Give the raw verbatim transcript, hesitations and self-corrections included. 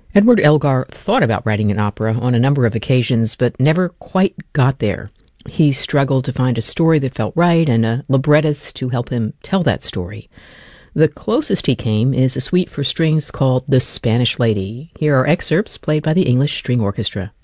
Edward Elgar thought about writing an opera on a number of occasions, but never quite got there. He struggled to find a story that felt right and a librettist to help him tell that story. The closest he came is a suite for strings called The Spanish Lady. Here are excerpts played by the English String Orchestra.